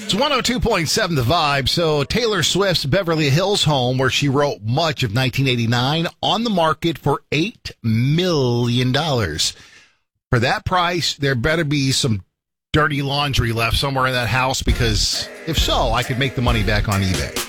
It's 102.7 The Vibe. So Taylor Swift's Beverly Hills home, where she wrote much of 1989, on the market for $8 million. For that price, there better be some dirty laundry left somewhere in that house, because if so, I could make the money back on eBay.